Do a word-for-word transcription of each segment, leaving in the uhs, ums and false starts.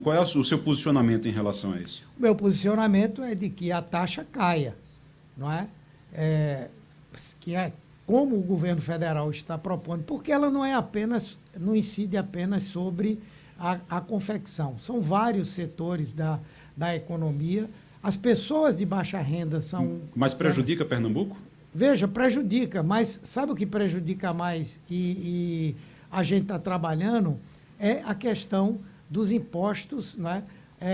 Qual é o seu posicionamento em relação a isso? O meu posicionamento é de que a taxa caia, não é? É, que é como o governo federal está propondo, porque ela não é apenas, não incide apenas sobre a, a confecção. São vários setores da, da economia. As pessoas de baixa renda são... Mas prejudica Pernambuco? Veja, prejudica, mas sabe o que prejudica mais e, e a gente está trabalhando? É a questão dos impostos, né,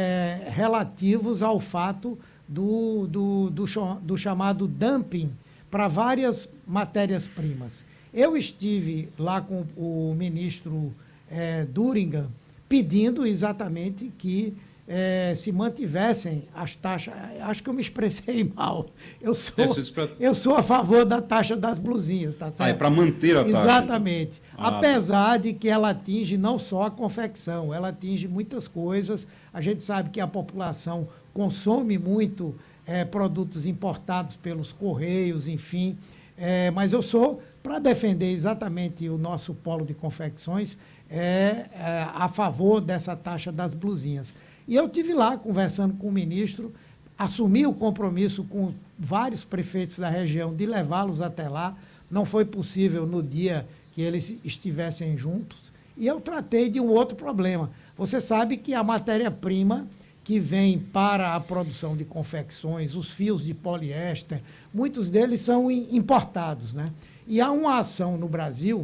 é, relativos ao fato do, do, do, do chamado dumping para várias matérias-primas. Eu estive lá com o ministro é, Duringer pedindo exatamente que é, se mantivessem as taxas. Acho que eu me expressei mal. Eu sou, eu sou a favor da taxa das blusinhas, tá certo? Ah, é para manter a taxa. Exatamente. Ah, apesar tá. de que ela atinge não só a confecção, ela atinge muitas coisas. A gente sabe que a população consome muito é, produtos importados pelos correios, enfim. É, mas eu sou, para defender exatamente o nosso polo de confecções, é, é, a favor dessa taxa das blusinhas. E eu estive lá conversando com o ministro, assumi o compromisso com vários prefeitos da região de levá-los até lá. Não foi possível no dia que eles estivessem juntos. E eu tratei de um outro problema. Você sabe que a matéria-prima que vem para a produção de confecções, os fios de poliéster, muitos deles são importados, né? E há uma ação no Brasil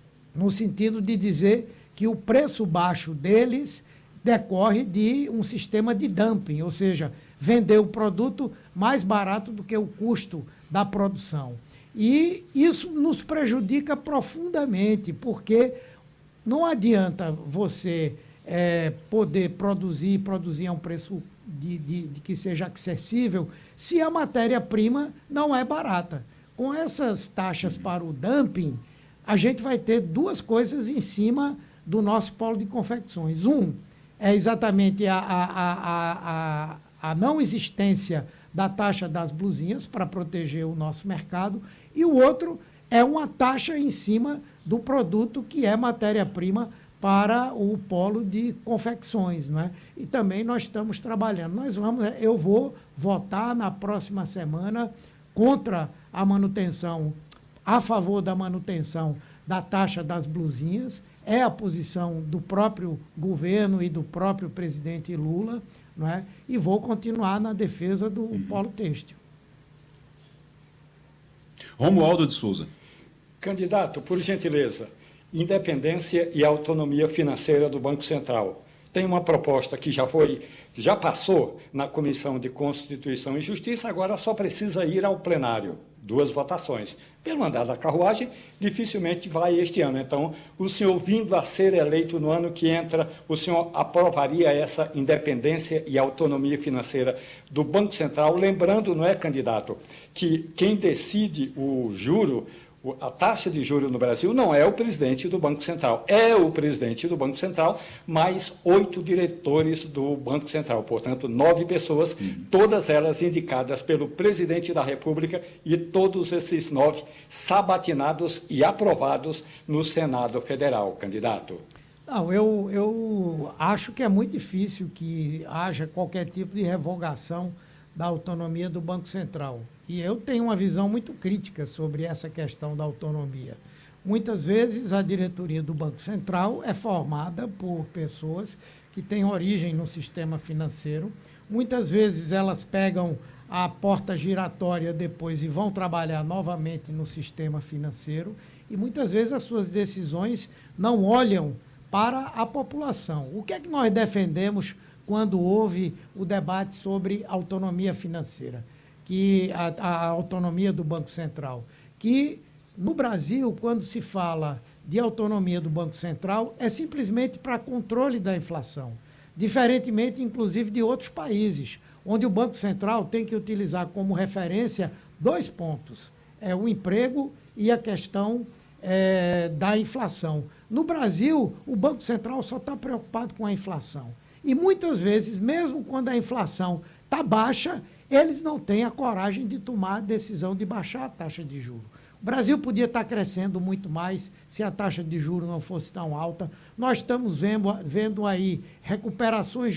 no sentido de dizer que o preço baixo deles decorre de um sistema de dumping, ou seja, vender o produto mais barato do que o custo da produção. E isso nos prejudica profundamente, porque não adianta você é, poder produzir, produzir a um preço de, de, de que seja acessível, se a matéria-prima não é barata. Com essas taxas para o dumping, a gente vai ter duas coisas em cima do nosso polo de confecções. Um, é exatamente a, a, a, a, a não existência da taxa das blusinhas para proteger o nosso mercado, e o outro é uma taxa em cima do produto que é matéria-prima para o polo de confecções, não é? E também nós estamos trabalhando. Nós vamos, eu vou votar na próxima semana contra a manutenção, a favor da manutenção da taxa das blusinhas. É a posição do próprio governo e do próprio presidente Lula, não é? E vou continuar na defesa do uhum. polo têxtil. Romualdo de Souza. Candidato, por gentileza, independência e autonomia financeira do Banco Central. Tem uma proposta que já foi, já passou na Comissão de Constituição e Justiça, agora só precisa ir ao plenário. Duas votações. Pelo andar da carruagem, dificilmente vai este ano. Então, o senhor vindo a ser eleito no ano que entra, o senhor aprovaria essa independência e autonomia financeira do Banco Central? Lembrando, não é, candidato, que quem decide o juro, a taxa de juros no Brasil não é o presidente do Banco Central, é o presidente do Banco Central, mais oito diretores do Banco Central, portanto, nove pessoas, uhum. todas elas indicadas pelo presidente da República e todos esses nove sabatinados e aprovados no Senado Federal, candidato. Não, eu, eu acho que é muito difícil que haja qualquer tipo de revogação da autonomia do Banco Central. E eu tenho uma visão muito crítica sobre essa questão da autonomia. Muitas vezes a diretoria do Banco Central é formada por pessoas que têm origem no sistema financeiro. Muitas vezes elas pegam a porta giratória depois e vão trabalhar novamente no sistema financeiro. E muitas vezes as suas decisões não olham para a população. O que é que nós defendemos quando houve o debate sobre autonomia financeira? Que a, a autonomia do Banco Central, que no Brasil, quando se fala de autonomia do Banco Central, é simplesmente para controle da inflação, diferentemente, inclusive, de outros países, onde o Banco Central tem que utilizar como referência dois pontos, é o emprego e a questão é, da inflação. No Brasil, o Banco Central só está preocupado com a inflação. E muitas vezes, mesmo quando a inflação está baixa, eles não têm a coragem de tomar a decisão de baixar a taxa de juros. O Brasil podia estar crescendo muito mais se a taxa de juros não fosse tão alta. Nós estamos vendo, vendo aí recuperações